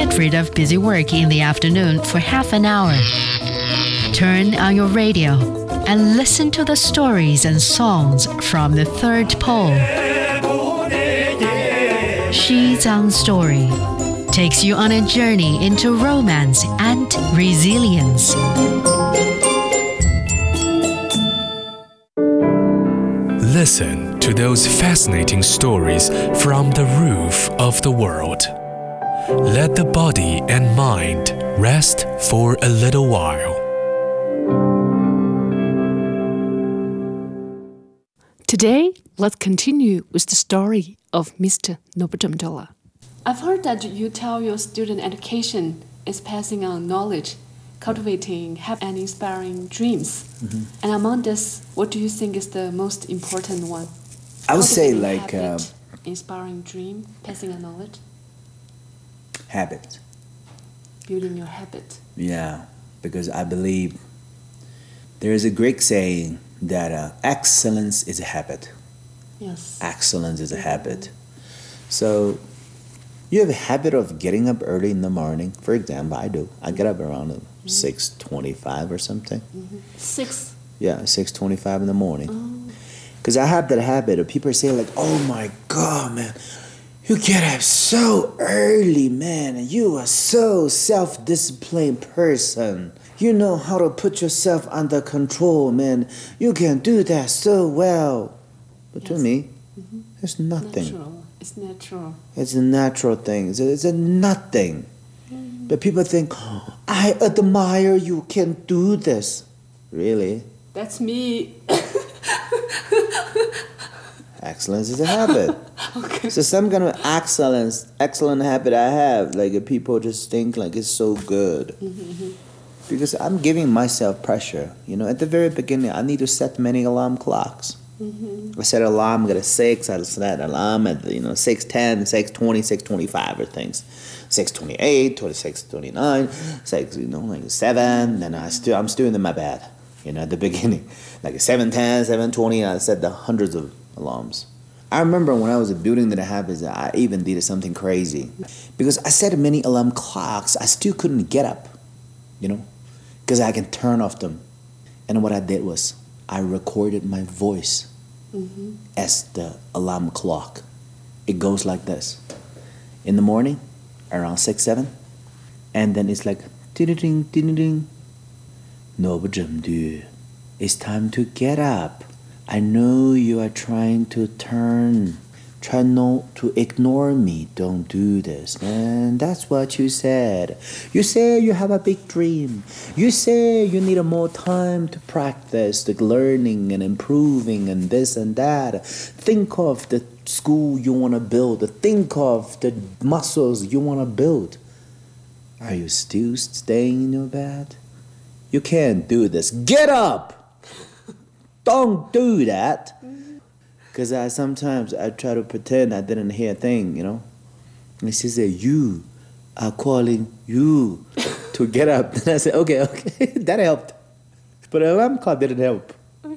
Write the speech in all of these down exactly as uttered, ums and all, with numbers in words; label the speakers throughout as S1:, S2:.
S1: Get rid of busy work in the afternoon for half an hour. Turn on your radio and listen to the stories and songs from the third pole. Xi Zhang Story takes you on a journey into romance and resilience.
S2: Listen to those fascinating stories from the roof of the world. Let the body and mind rest for a little while.
S3: Today, let's continue with the story of Mister Nobujamdola.
S4: I've heard that you tell your student education is passing on knowledge, cultivating happy and inspiring dreams.
S5: Mm-hmm.
S4: And among this, what do you think is the most important one?
S5: I would say
S4: Cultivating
S5: like
S4: habit,
S5: uh,
S4: inspiring dream, passing on knowledge,
S5: habit.
S4: building your habit.
S5: Yeah, because I believe there is a Greek saying that uh, excellence is a habit.
S4: Yes.
S5: Excellence is a habit. So you have a habit of getting up early in the morning. For example, I do. I get up around mm-hmm. six twenty-five or something.
S4: Mm-hmm. Six?
S5: Yeah, six twenty-five in the morning.
S4: Oh.
S5: Because I have that habit of people say like, oh my God, man, you get up so early, man, and you are so self-disciplined person. You know how to put yourself under control, man. You can do that so well. But
S4: Yes.
S5: to me,
S4: Mm-hmm.
S5: it's nothing.
S4: Natural. It's natural.
S5: It's a natural thing. It's a, it's a nothing.
S4: Mm-hmm.
S5: But people think, oh, I admire you can do this. Really?
S4: That's me.
S5: Excellence is a habit.
S4: Okay.
S5: So some kind of excellence, excellent habit I have. Like if people just think like it's so good.
S4: Mm-hmm.
S5: Because I'm giving myself pressure. You know, at the very beginning, I need to set many alarm clocks.
S4: Mm-hmm.
S5: I set an alarm at six. I set an alarm at you know six ten, six twenty, six twenty-five or things, six twenty-eight, twenty-six twenty-nine, six you know like seven. Then I still I'm still in my bed. You know, at the beginning, like seven ten, seven twenty. I set the hundreds of alarms. I remember when I was building the habits, I even did something crazy because I set many alarm clocks. I still couldn't get up. You know, because I can turn off them. And what I did was I recorded my voice. Mm-hmm. As the alarm clock. It goes like this. In the morning, around six, seven, and then it's like ding-ding, ding-ding. Nobujamdu, it's time to get up. I know you are trying to turn. Try not to ignore me. Don't do this, man. That's what you said. You say you have a big dream. You say you need more time to practice the learning and improving and this and that. Think of the school you want to build. Think of the muscles you want to build. Are you still staying in your bed? You can't do this. Get up! Don't do that. Because I sometimes I try to pretend I didn't hear a thing, you know. And she said, you are calling you to get up. And I said, okay, okay, that helped. But the alarm clock didn't help.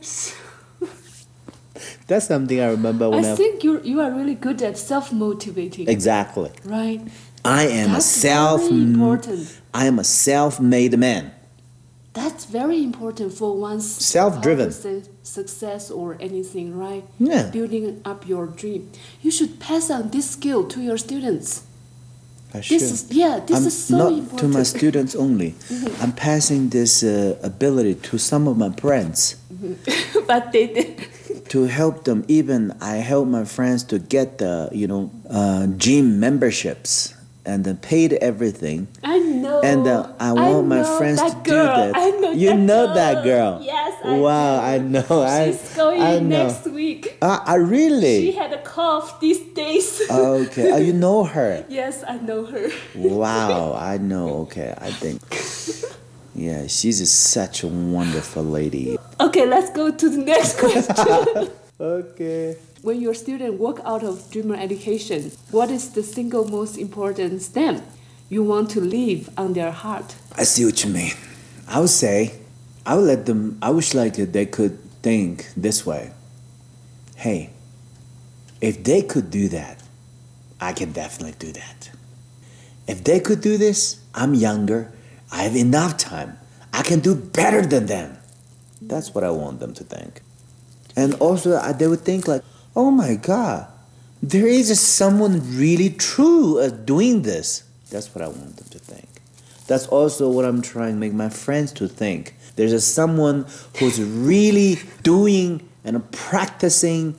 S5: That's something I remember when I...
S4: I think you you are really good at self-motivating.
S5: Exactly.
S4: Right.
S5: I am
S4: That's
S5: a self...
S4: very important.
S5: I am a self-made man.
S4: That's very important for one's
S5: Self-driven.
S4: su- success or anything, right?
S5: Yeah.
S4: Building up your dream. You should pass on this skill to your students.
S5: I should.
S4: This is yeah. This
S5: I'm
S4: is so
S5: not
S4: important.
S5: to my students only.
S4: Mhm.
S5: I'm passing this uh, ability to some of my friends.
S4: But they did.
S5: To help them, even I help my friends to get the you know uh, gym memberships and then paid everything.
S4: I know.
S5: And uh, I want my
S4: know
S5: friends
S4: that
S5: to
S4: girl.
S5: do that.
S4: I know
S5: you
S4: that
S5: know
S4: girl.
S5: that girl.
S4: Yes, I
S5: wow,
S4: do.
S5: I know. I,
S4: She's going
S5: I know.
S4: next week.
S5: Ah, uh, really?
S4: She had a cough these days.
S5: Okay, uh, you know her.
S4: Yes, I know her.
S5: Wow, I know. Okay, I think. Yeah, she's a, such a wonderful lady.
S4: Okay, let's go to the next question.
S5: Okay.
S4: When your student walk out of Dreamer Education, what is the single most important stamp you want to leave on their heart?
S5: I see what you mean. I would say, I would let them, I wish like they could think this way. Hey, if they could do that, I can definitely do that. If they could do this, I'm younger, I have enough time, I can do better than them. That's what I want them to think. And also they would think like, oh my God, there is someone really true at doing this. That's what I want them to think. That's also what I'm trying to make my friends to think. There's a someone who's really doing and practicing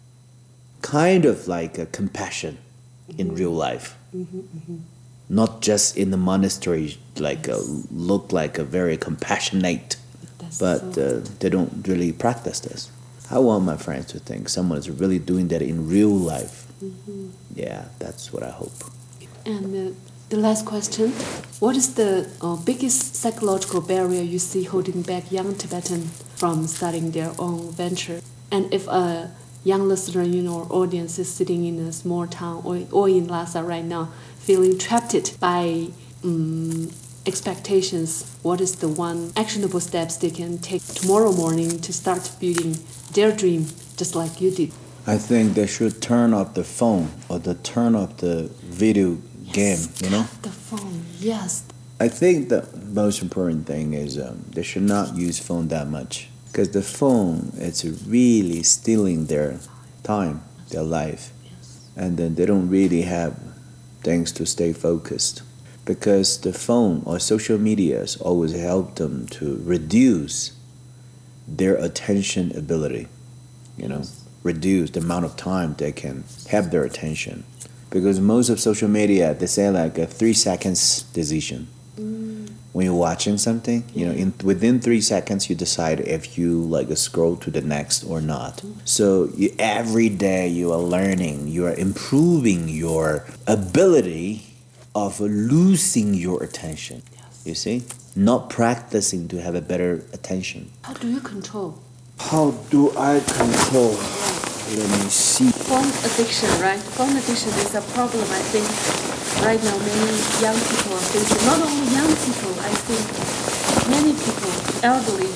S5: kind of like a compassion in real life.
S4: Mm-hmm, mm-hmm.
S5: Not just in the monastery, like a, look like a very compassionate,
S4: That's
S5: but
S4: so
S5: uh, they don't really practice this. I want my friends to think someone is really doing that in real life.
S4: Mm-hmm.
S5: Yeah, that's what I hope.
S4: And uh, the last question, what is the uh, biggest psychological barrier you see holding back young Tibetans from starting their own venture? And if a young listener in our audience is sitting in a small town or, or in Lhasa right now, feeling trapped by um, expectations, what is the one actionable steps they can take tomorrow morning to start building their dream, just like you did?
S5: I think they should turn off the phone or the turn off the video game, you know?
S4: The phone, yes.
S5: I think the most important thing is um, they should not use phone that much. Because the phone, it's really stealing their time, their life.
S4: Yes.
S5: And then they don't really have things to stay focused. Because the phone or social medias always help them to reduce their attention ability, you know, reduce the amount of time they can have their attention. Because most of social media, they say like a three seconds decision.
S4: Mm.
S5: When you're watching something, you know, in within three seconds you decide if you like scroll to the next or not. So you, every day you are learning, you are improving your ability of losing your attention.
S4: Yes.
S5: You see, not practicing to have a better attention.
S4: How do you control?
S5: How do I control? Let me see.
S4: Phone addiction, right? Phone addiction is a problem, I think. Right now, many young people are facing, not only young people, I think many people, elderly